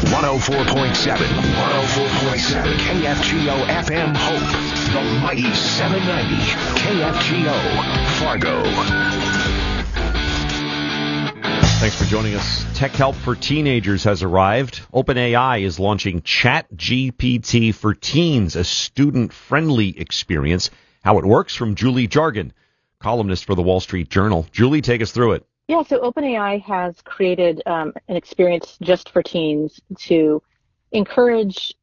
104.7 KFGO FM Hope. The mighty 790 KFGO Fargo. Thanks for joining us. Tech help for teenagers has arrived. OpenAI is launching ChatGPT for Teens, a student-friendly experience. How it works from Julie Jargon, columnist for the Wall Street Journal. Julie, take us through it. Yeah, so OpenAI has created an experience just for teens to encourage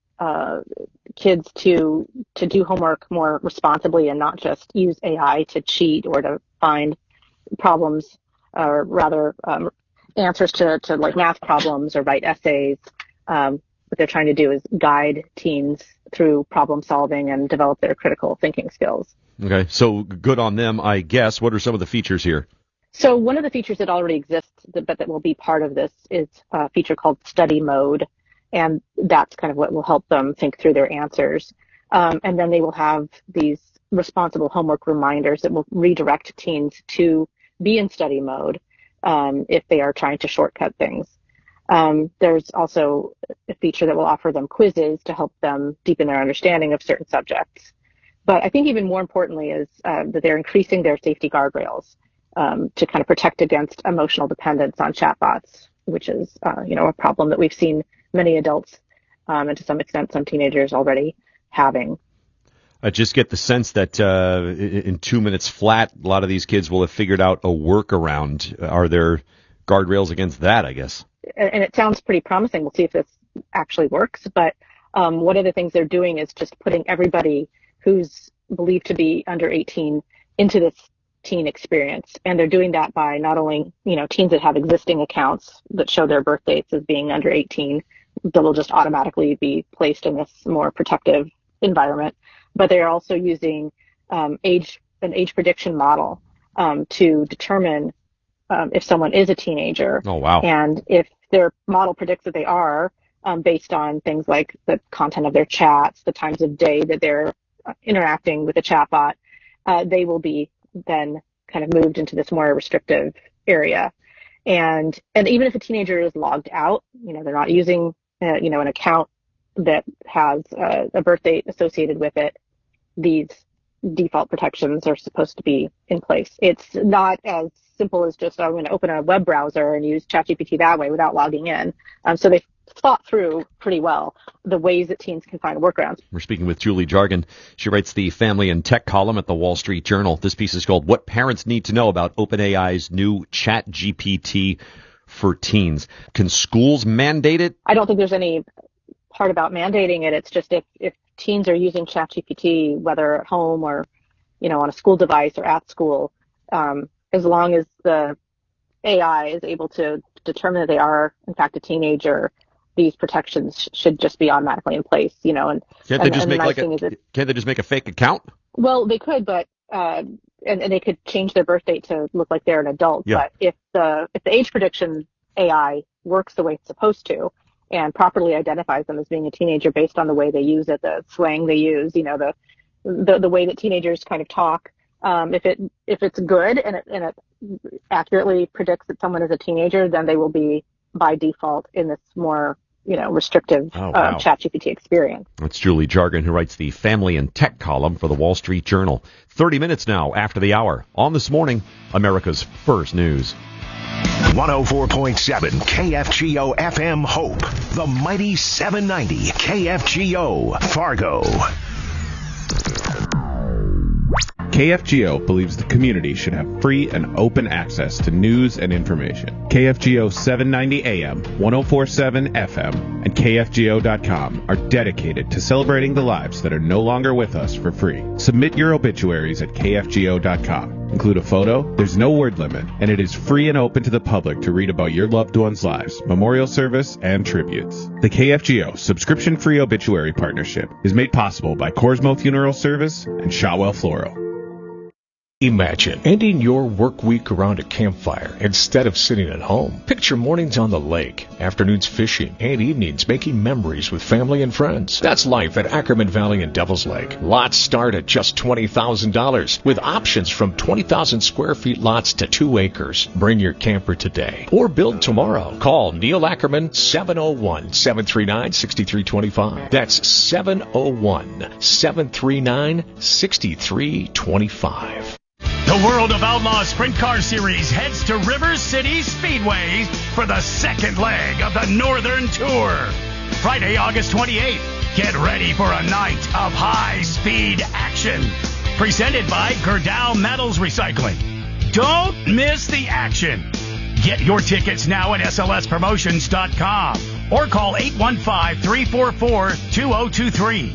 kids to do homework more responsibly and not just use AI to cheat or to find problems, or rather answers to like math problems or write essays. What they're trying to do is guide teens through problem solving and develop their critical thinking skills. Okay, so good on them, I guess. What are some of the features here? So one of the features that already exists, but that will be part of this, is a feature called study mode. And that's kind of what will help them think through their answers. And then they will have these responsible homework reminders that will redirect teens to be in study mode if they are trying to shortcut things. There's also a feature that will offer them quizzes to help them deepen their understanding of certain subjects. But I think even more importantly is that they're increasing their safety guardrails to kind of protect against emotional dependence on chatbots, which is, a problem that we've seen many adults and to some extent some teenagers already having. I just get the sense that in 2 minutes flat, a lot of these kids will have figured out a workaround. Are there guardrails against that, I guess? And it sounds pretty promising. We'll see if this actually works. But one of the things they're doing is just putting everybody who's believed to be under 18 into this teen experience. And they're doing that by not only, teens that have existing accounts that show their birth dates as being under 18, that will just automatically be placed in this more protective environment, but they are also using an age prediction model to determine if someone is a teenager. Oh, wow. And if their model predicts that they are, based on things like the content of their chats, the times of day that they're interacting with the chatbot, they will be then kind of moved into this more restrictive area. And even if a teenager is logged out, they're not using, an account that has a birth date associated with it, these default protections are supposed to be in place. It's not as simple as just, I'm going to open a web browser and use ChatGPT that way without logging in. So they've thought through pretty well the ways that teens can find workarounds. We're speaking with Julie Jargon. She writes the Family and Tech column at the Wall Street Journal. This piece is called What Parents Need to Know About OpenAI's New ChatGPT for Teens. Can schools mandate it? I don't think there's any part about mandating it. It's just if teens are using ChatGPT, whether at home or, on a school device or at school, as long as the AI is able to determine that they are, in fact, a teenager, these protections should just be automatically in place, And can't they just make a fake account? Well, they could, but and they could change their birth date to look like they're an adult. Yeah. But if the age prediction AI works the way it's supposed to and properly identifies them as being a teenager based on the way they use it, the slang they use, the way that teenagers kind of talk, if it's good and it accurately predicts that someone is a teenager, then they will be by default in this more, restrictive ChatGPT experience. That's Julie Jargon, who writes the Family and Tech column for the Wall Street Journal. 30 minutes now after the hour. On This Morning, America's First News. 104.7 KFGO FM Hope. The mighty 790 KFGO Fargo. KFGO believes the community should have free and open access to news and information. KFGO 790 AM, 104.7 FM, and KFGO.com are dedicated to celebrating the lives that are no longer with us for free. Submit your obituaries at KFGO.com. Include a photo, there's no word limit, and it is free and open to the public to read about your loved ones' lives, memorial service, and tributes. The KFGO subscription-free obituary partnership is made possible by Corsmo Funeral Service and Shawwell Floral. Imagine ending your work week around a campfire instead of sitting at home. Picture mornings on the lake, afternoons fishing, and evenings making memories with family and friends. That's life at Ackerman Valley and Devil's Lake. Lots start at just $20,000 with options from 20,000 square feet lots to 2 acres. Bring your camper today or build tomorrow. Call Neil Ackerman 701-739-6325. That's 701-739-6325. The World of Outlaws Sprint Car Series heads to River City Speedway for the second leg of the Northern Tour. Friday, August 28th. Get ready for a night of high-speed action. Presented by Gerdau Metals Recycling. Don't miss the action. Get your tickets now at slspromotions.com or call 815-344-2023.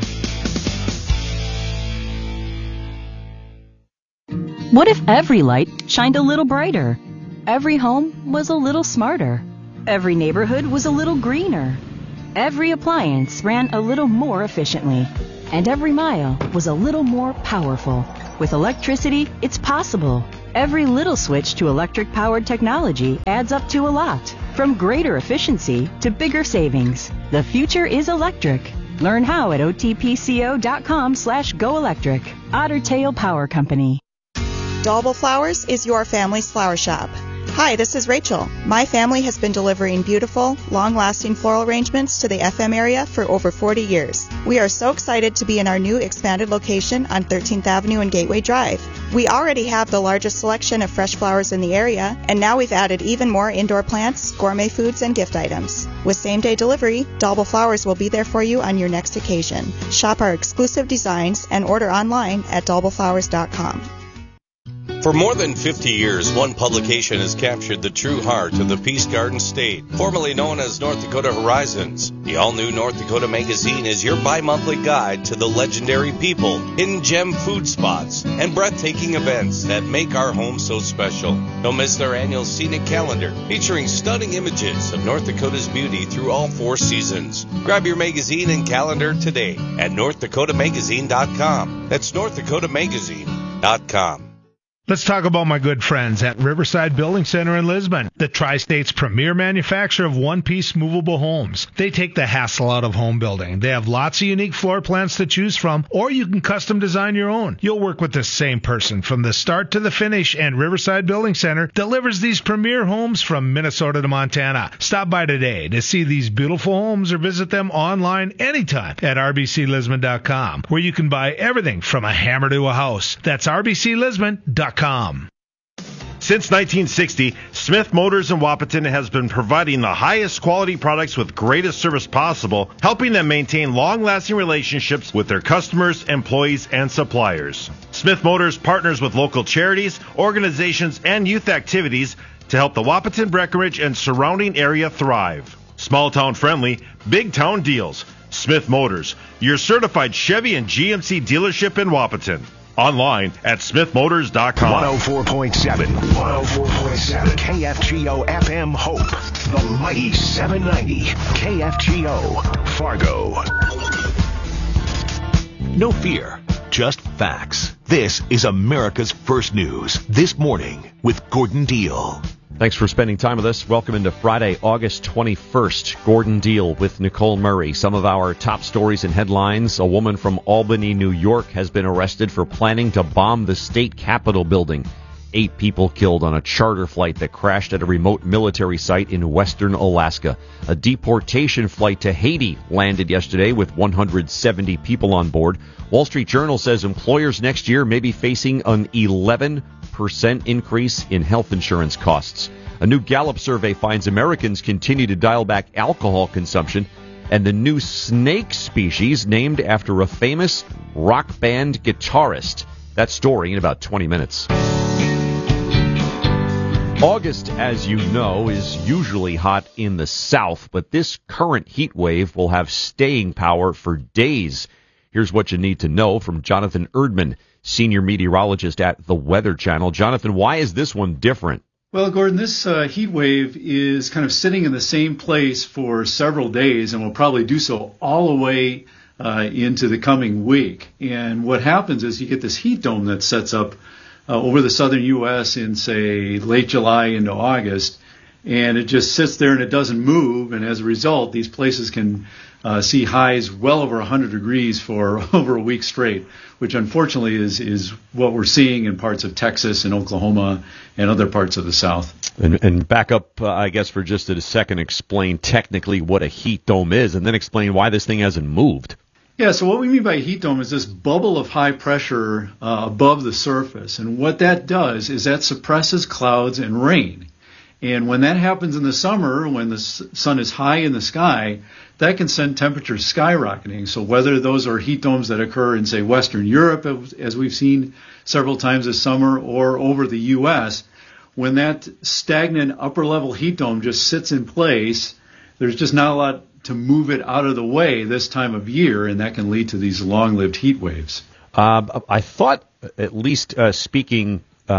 What if every light shined a little brighter? Every home was a little smarter. Every neighborhood was a little greener. Every appliance ran a little more efficiently. And every mile was a little more powerful. With electricity, it's possible. Every little switch to electric-powered technology adds up to a lot. From greater efficiency to bigger savings. The future is electric. Learn how at otpco.com/goelectric. Otter Tail Power Company. Dalbel Flowers is your family's flower shop. Hi, this is Rachel. My family has been delivering beautiful, long-lasting floral arrangements to the FM area for over 40 years. We are so excited to be in our new expanded location on 13th Avenue and Gateway Drive. We already have the largest selection of fresh flowers in the area, and now we've added even more indoor plants, gourmet foods, and gift items. With same-day delivery, Dalbel Flowers will be there for you on your next occasion. Shop our exclusive designs and order online at dalbelflowers.com. For more than 50 years, one publication has captured the true heart of the Peace Garden State, formerly known as North Dakota Horizons. The all-new North Dakota Magazine is your bi-monthly guide to the legendary people, hidden gem food spots, and breathtaking events that make our home so special. Don't miss their annual scenic calendar, featuring stunning images of North Dakota's beauty through all 4 seasons. Grab your magazine and calendar today at NorthDakotaMagazine.com. That's NorthDakotaMagazine.com. Let's talk about my good friends at Riverside Building Center in Lisbon, the Tri-State's premier manufacturer of one-piece movable homes. They take the hassle out of home building. They have lots of unique floor plans to choose from, or you can custom design your own. You'll work with the same person from the start to the finish, and Riverside Building Center delivers these premier homes from Minnesota to Montana. Stop by today to see these beautiful homes or visit them online anytime at rbclisbon.com, where you can buy everything from a hammer to a house. That's rbclisbon.com. Since 1960, Smith Motors in Wahpeton has been providing the highest quality products with greatest service possible, helping them maintain long-lasting relationships with their customers, employees, and suppliers. Smith Motors partners with local charities, organizations, and youth activities to help the Wahpeton, Breckenridge, and surrounding area thrive. Small town friendly, big town deals. Smith Motors, your certified Chevy and GMC dealership in Wahpeton. Online at smithmotors.com. 104.7 KFGO FM Hope. The mighty 790 KFGO Fargo. No fear, just facts. This is America's First News This Morning with Gordon Deal. Thanks for spending time with us. Welcome into Friday, August 21st. Gordon Deal with Nicole Murray. Some of our top stories and headlines. A woman from Albany, New York has been arrested for planning to bomb the state capitol building. 8 people killed on a charter flight that crashed at a remote military site in western Alaska. A deportation flight to Haiti landed yesterday with 170 people on board. Wall Street Journal says employers next year may be facing an 11% increase in health insurance costs. A new Gallup survey finds Americans continue to dial back alcohol consumption, and the new snake species named after a famous rock band guitarist. That story in about 20 minutes. August, as you know, is usually hot in the south, but this current heat wave will have staying power for days. Here's what you need to know from Jonathan Erdman, senior meteorologist at the Weather Channel. Jonathan, why is this one different? Well, Gordon, this heat wave is kind of sitting in the same place for several days and will probably do so all the way into the coming week. And what happens is you get this heat dome that sets up over the southern U.S. in, say, late July into August, and it just sits there and it doesn't move, and as a result, these places can see highs well over 100 degrees for over a week straight, which unfortunately is what we're seeing in parts of Texas and Oklahoma and other parts of the South. And back up, I guess, for just a second, explain technically what a heat dome is, and then explain why this thing hasn't moved. Yeah, so what we mean by a heat dome is this bubble of high pressure above the surface. And what that does is that suppresses clouds and rain. And when that happens in the summer, when the sun is high in the sky, that can send temperatures skyrocketing. So whether those are heat domes that occur in, say, Western Europe, as we've seen several times this summer, or over the U.S., when that stagnant upper-level heat dome just sits in place, there's just not a lot to move it out of the way this time of year, and that can lead to these long-lived heat waves. I thought, at least speaking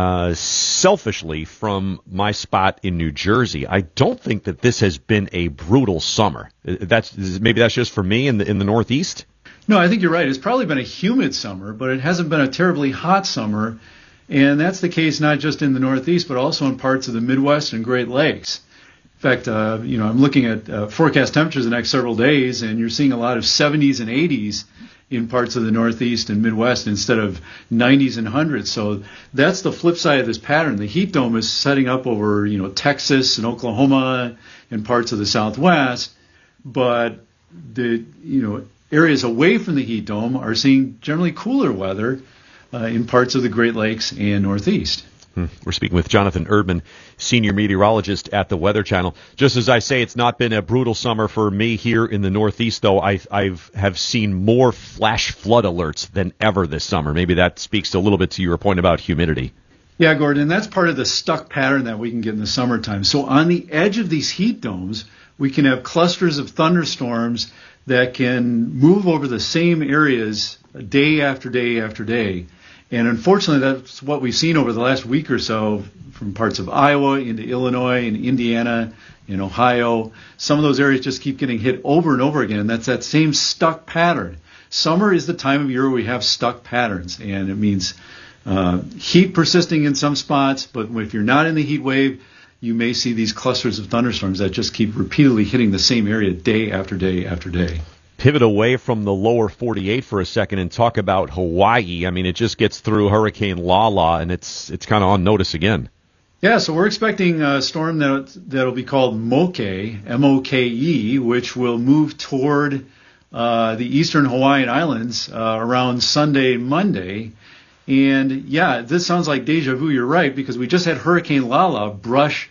selfishly from my spot in New Jersey, I don't think that this has been a brutal summer. Maybe that's just for me in the Northeast? No, I think you're right. It's probably been a humid summer, but it hasn't been a terribly hot summer, and that's the case not just in the Northeast, but also in parts of the Midwest and Great Lakes. In fact, I'm looking at forecast temperatures the next several days, and you're seeing a lot of 70s and 80s in parts of the Northeast and Midwest instead of 90s and 100s. So that's the flip side of this pattern. The heat dome is setting up over, Texas and Oklahoma and parts of the Southwest, but the, areas away from the heat dome are seeing generally cooler weather in parts of the Great Lakes and Northeast. We're speaking with Jonathan Erdman, senior meteorologist at the Weather Channel. Just as I say, it's not been a brutal summer for me here in the Northeast, though. I have seen more flash flood alerts than ever this summer. Maybe that speaks a little bit to your point about humidity. Yeah, Gordon, and that's part of the stuck pattern that we can get in the summertime. So on the edge of these heat domes, we can have clusters of thunderstorms that can move over the same areas day after day after day. And unfortunately, that's what we've seen over the last week or so from parts of Iowa into Illinois and Indiana and Ohio. Some of those areas just keep getting hit over and over again. And that's that same stuck pattern. Summer is the time of year where we have stuck patterns, and it means heat persisting in some spots. But if you're not in the heat wave, you may see these clusters of thunderstorms that just keep repeatedly hitting the same area day after day after day. Pivot away from the lower 48 for a second and talk about Hawaii. I mean, it just gets through Hurricane Lala, and it's kind of on notice again. Yeah, so we're expecting a storm that'll be called Moke, M-O-K-E, which will move toward the eastern Hawaiian Islands around Sunday, Monday. And, yeah, this sounds like deja vu. You're right, because we just had Hurricane Lala brush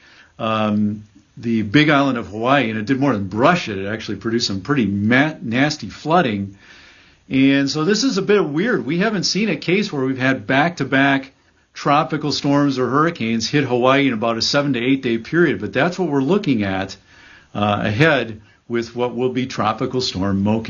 the big island of Hawaii, and it did more than brush it. It actually produced some pretty nasty flooding. And so this is a bit weird. We haven't seen a case where we've had back-to-back tropical storms or hurricanes hit Hawaii in about a 7 to 8 day period, but that's what we're looking at ahead with what will be Tropical Storm Moke.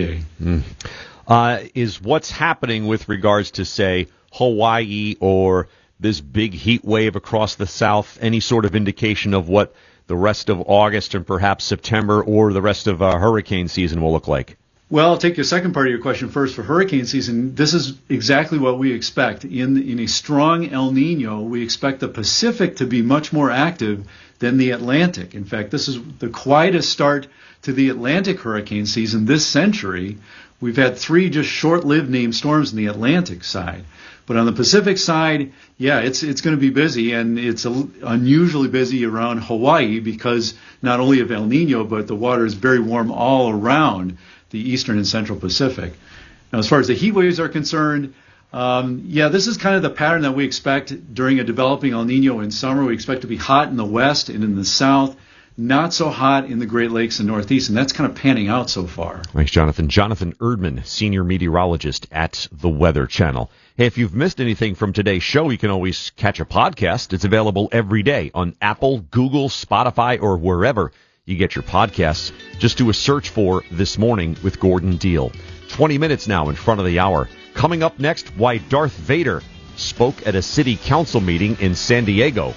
Is what's happening with regards to, say, Hawaii or this big heat wave across the South any sort of indication of what the rest of August and perhaps September or the rest of hurricane season will look like? Well, I'll take the second part of your question first. For hurricane season, this is exactly what we expect. In a strong El Nino, we expect the Pacific to be much more active than the Atlantic. In fact, this is the quietest start to the Atlantic hurricane season this century. We've had 3 just short-lived named storms in the Atlantic side. But on the Pacific side, yeah, it's going to be busy, and it's unusually busy around Hawaii because not only of El Nino, but the water is very warm all around the eastern and central Pacific. Now, as far as the heat waves are concerned, this is kind of the pattern that we expect during a developing El Nino in summer. We expect to be hot in the west and in the south, not so hot in the Great Lakes and Northeast, and that's kind of panning out so far. Thanks, Jonathan. Jonathan Erdman, senior meteorologist at the Weather Channel. Hey, if you've missed anything from today's show, you can always catch a podcast. It's available every day on Apple, Google, Spotify, or wherever you get your podcasts. Just do a search for This Morning with Gordon Deal. 20 minutes now in front of the hour. Coming up next, why Darth Vader spoke at a city council meeting in San Diego.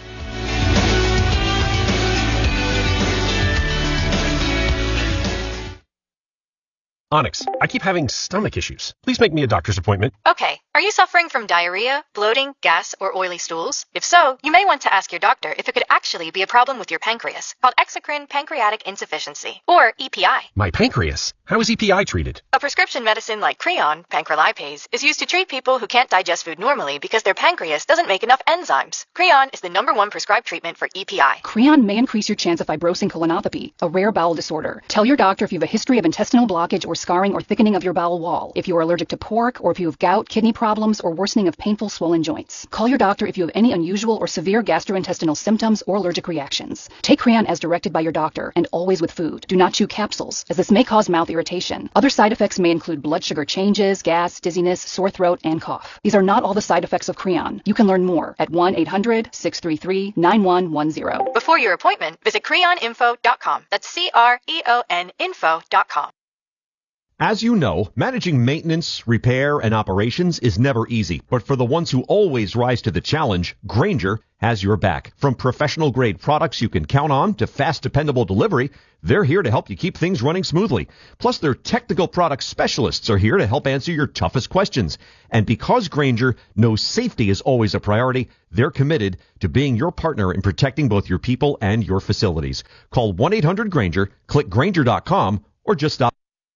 Onyx, I keep having stomach issues. Please make me a doctor's appointment. Okay, are you suffering from diarrhea, bloating, gas, or oily stools? If so, you may want to ask your doctor if it could actually be a problem with your pancreas, called exocrine pancreatic insufficiency, or EPI. My pancreas? How is EPI treated? A prescription medicine like Creon, pancrelipase, is used to treat people who can't digest food normally because their pancreas doesn't make enough enzymes. Creon is the #1 prescribed treatment for EPI. Creon may increase your chance of fibrosing colonopathy, a rare bowel disorder. Tell your doctor if you have a history of intestinal blockage or scarring or thickening of your bowel wall, if you are allergic to pork, or if you have gout, kidney problems, or worsening of painful swollen joints. Call your doctor if you have any unusual or severe gastrointestinal symptoms or allergic reactions. Take Creon as directed by your doctor, and always with food. Do not chew capsules, as this may cause mouth irritation. Other side effects may include blood sugar changes, gas, dizziness, sore throat, and cough. These are not all the side effects of Creon. You can learn more at 1-800-633-9110. Before your appointment, visit creoninfo.com. That's CREON info.com. As you know, managing maintenance, repair, and operations is never easy. But for the ones who always rise to the challenge, Grainger has your back. From professional-grade products you can count on to fast, dependable delivery, they're here to help you keep things running smoothly. Plus, their technical product specialists are here to help answer your toughest questions. And because Grainger knows safety is always a priority, they're committed to being your partner in protecting both your people and your facilities. Call 1-800-GRAINGER, click Grainger.com, or just stop.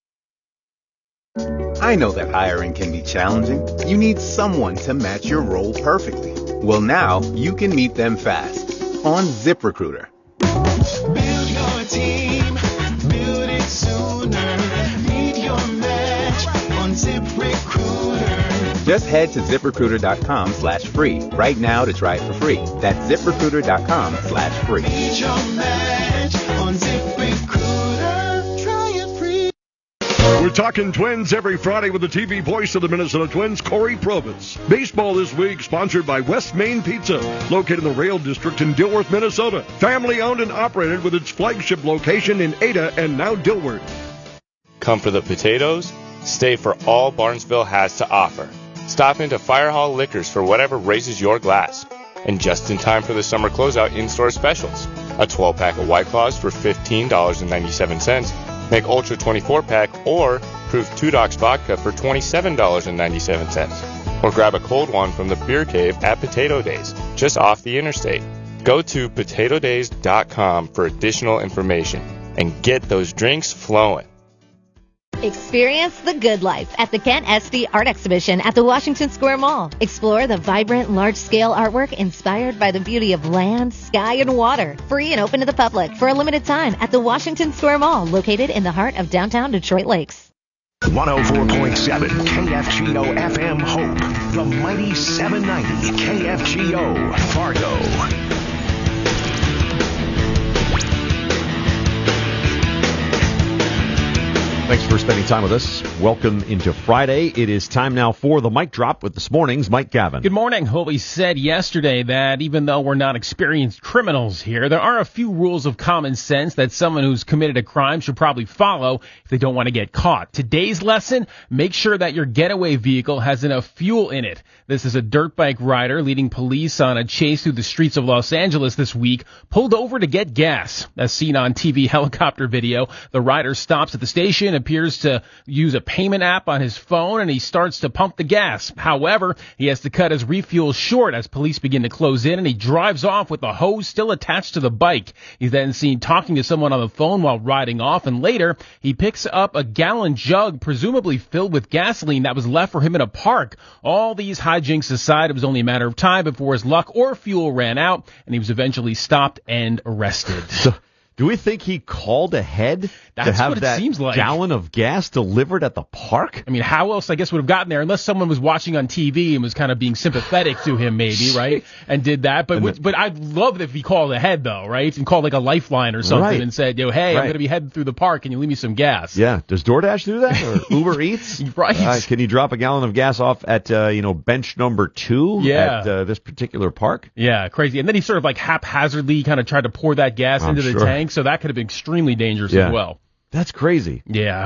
I know that hiring can be challenging. You need someone to match your role perfectly. Well, now you can meet them fast on ZipRecruiter. Build your team, build it sooner. Meet your match on ZipRecruiter. Just head to ZipRecruiter.com/free right now to try it for free. That's ZipRecruiter.com/free. Meet your match on ZipRecruiter. Try it free. We're talking Twins every Friday with the TV voice of the Minnesota Twins, Corey Probitz. Baseball this week sponsored by West Main Pizza, located in the Rail District in Dilworth, Minnesota. Family owned and operated with its flagship location in Ada and now Dilworth. Come for the potatoes, stay for all Barnesville has to offer. Stop into Fire Hall Liquors for whatever raises your glass. And just in time for the summer closeout in-store specials. A 12-pack of White Claws for $15.97. Make Ultra 24-pack or Proof 2 Docs Vodka for $27.97. Or grab a cold one from the Beer Cave at Potato Days, just off the interstate. Go to potatodays.com for additional information and get those drinks flowing. Experience the good life at the Kent Esty Art Exhibition at the Washington Square Mall. Explore the vibrant, large-scale artwork inspired by the beauty of land, sky, and water. Free and open to the public for a limited time at the Washington Square Mall, located in the heart of downtown Detroit Lakes. 104.7 KFGO FM Hope, the mighty 790 KFGO Fargo. Thanks for spending time with us. Welcome into Friday. It is time now for the Mic Drop with this morning's Mike Gavin. Good morning. Well, we said yesterday that even though we're not experienced criminals here, there are a few rules of common sense that someone who's committed a crime should probably follow if they don't want to get caught. Today's lesson, make sure that your getaway vehicle has enough fuel in it. This is a dirt bike rider leading police on a chase through the streets of Los Angeles this week, pulled over to get gas. As seen on TV helicopter video, the rider stops at the station, appears to use a payment app on his phone, and he starts to pump the gas. However, he has to cut his refuel short as police begin to close in, and he drives off with the hose still attached to the bike. He's then seen talking to someone on the phone while riding off, and later he picks up a gallon jug, presumably filled with gasoline that was left for him in a park. All these hijinks aside, it was only a matter of time before his luck or fuel ran out, and he was eventually stopped and arrested. Do we think he called ahead to have that gallon of gas delivered at the park? I mean, how else, I guess, would have gotten there unless someone was watching on TV and was kind of being sympathetic to him, maybe, right? And did that. But I'd love it if he called ahead, though, right? And called like a Lifeline or something and said, hey, I'm going to be heading through the park. Can you leave me some gas? Yeah. Does DoorDash do that? Or Uber Eats? Right. Can you drop a gallon of gas off at, bench number 2 at this particular park? Yeah, crazy. And then he sort of like haphazardly kind of tried to pour that gas into the tank. So that could have been extremely dangerous as well. That's crazy. Yeah.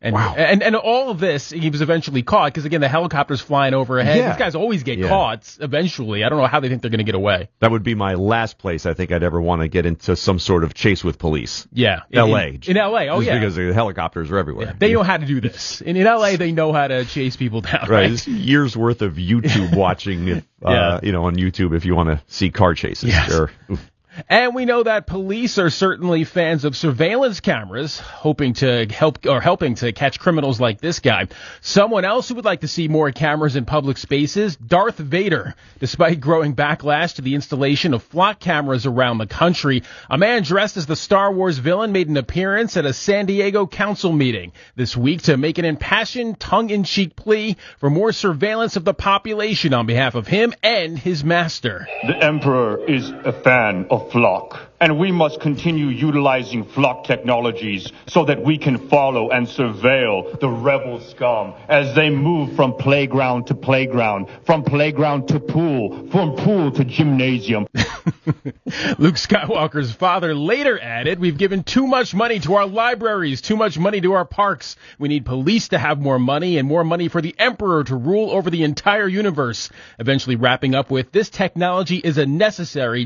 And, wow. and all of this, he was eventually caught because, again, the helicopter's flying overhead. Yeah. These guys always get caught eventually. I don't know how they think they're going to get away. That would be my last place I think I'd ever want to get into some sort of chase with police. Yeah. L.A. In L.A., just because the helicopters are everywhere. Yeah, they know how to do this. In L.A., they know how to chase people down. Right. It's years worth of YouTube watching, on YouTube if you want to see car chases. Yes. Sure. And we know that police are certainly fans of surveillance cameras, hoping to catch criminals like this guy. Someone else who would like to see more cameras in public spaces, Darth Vader. Despite growing backlash to the installation of flock cameras around the country, a man dressed as the Star Wars villain made an appearance at a San Diego council meeting this week to make an impassioned, tongue-in-cheek plea for more surveillance of the population on behalf of him and his master. The Emperor is a fan of flock, and we must continue utilizing flock technologies so that we can follow and surveil the rebel scum as they move from playground to playground, from playground to pool, from pool to gymnasium. Luke Skywalker's father later added, "We've given too much money to our libraries, too much money to our parks. We need police to have more money and more money for the Emperor to rule over the entire universe." Eventually wrapping up with, "This technology is a necessary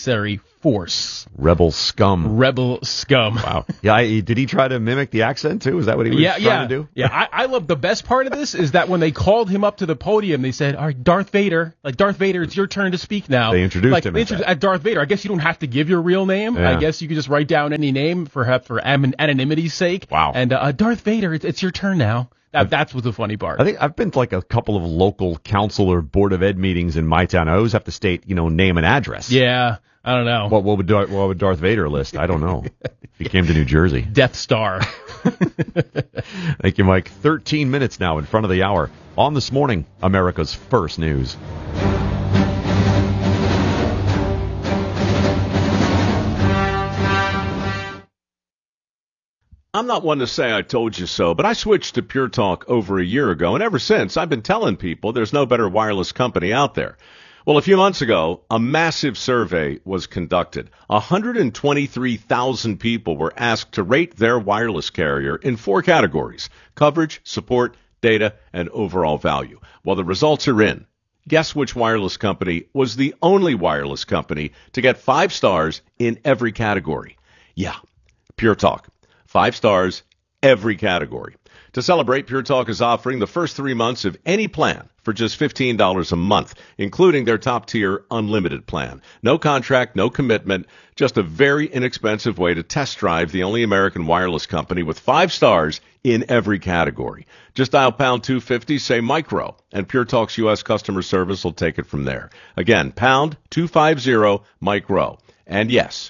force." Rebel scum. Rebel scum. Wow. Yeah, did he try to mimic the accent too? Is that what he was trying to do? Yeah, I love the best part of this is that when they called him up to the podium, they said, "All right, Darth Vader, it's your turn to speak now." They introduced him as Darth Vader. I guess you don't have to give your real name. Yeah. I guess you could just write down any name for anonymity's sake. Wow. And Darth Vader, it's your turn now. That's what's the funny part. I think I've been to like a couple of local council or board of ed meetings in my town. I always have to state, name and address. Yeah, I don't know. What would Darth Vader list? I don't know. If he came to New Jersey. Death Star. Thank you, Mike. 13 minutes now in front of the hour. On This Morning, America's First News. I'm not one to say I told you so, but I switched to Pure Talk over a year ago, and ever since I've been telling people there's no better wireless company out there. Well, a few months ago, a massive survey was conducted. 123,000 people were asked to rate their wireless carrier in 4 categories: coverage, support, data, and overall value. Well, the results are in. Guess which wireless company was the only wireless company to get 5 stars in every category? Yeah, Pure Talk. 5 stars, every category. To celebrate, Pure Talk is offering the first 3 months of any plan for just $15 a month, including their top-tier unlimited plan. No contract, no commitment, just a very inexpensive way to test drive the only American wireless company with 5 stars in every category. Just dial pound 250, say micro, and Pure Talk's U.S. customer service will take it from there. Again, pound 250 micro. And yes,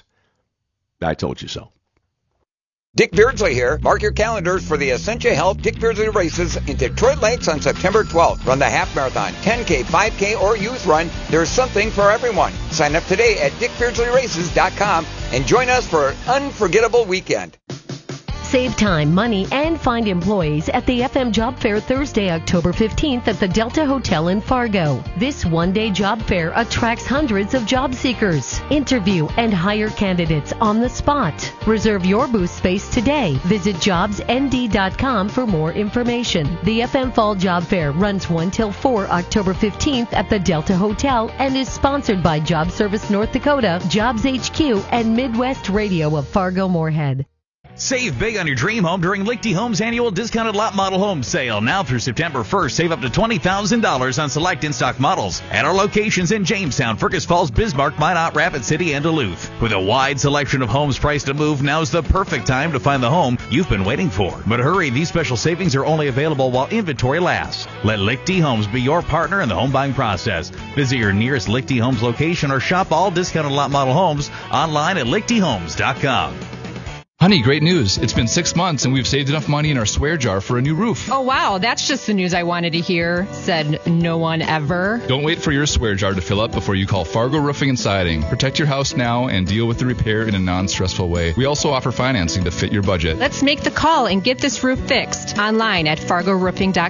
I told you so. Dick Beardsley here. Mark your calendars for the Essentia Health Dick Beardsley races in Detroit Lakes on September 12th. Run the half marathon, 10K, 5K, or youth run. There's something for everyone. Sign up today at dickbeardsleyraces.com and join us for an unforgettable weekend. Save time, money, and find employees at the FM Job Fair Thursday, October 15th at the Delta Hotel in Fargo. This one-day job fair attracts hundreds of job seekers. Interview and hire candidates on the spot. Reserve your booth space today. Visit jobsnd.com for more information. The FM Fall Job Fair runs 1 till 4 October 15th at the Delta Hotel and is sponsored by Job Service North Dakota, Jobs HQ, and Midwest Radio of Fargo-Moorhead. Save big on your dream home during Lichty Homes' annual discounted lot model home sale. Now through September 1st, save up to $20,000 on select in-stock models at our locations in Jamestown, Fergus Falls, Bismarck, Minot, Rapid City, and Duluth. With a wide selection of homes priced to move, now's the perfect time to find the home you've been waiting for. But hurry, these special savings are only available while inventory lasts. Let Lichty Homes be your partner in the home buying process. Visit your nearest Lichty Homes location or shop all discounted lot model homes online at lichtyhomes.com. Honey, great news. It's been 6 months and we've saved enough money in our swear jar for a new roof. Oh, wow. That's just the news I wanted to hear, said no one ever. Don't wait for your swear jar to fill up before you call Fargo Roofing and Siding. Protect your house now and deal with the repair in a non-stressful way. We also offer financing to fit your budget. Let's make the call and get this roof fixed online at fargoroofing.com.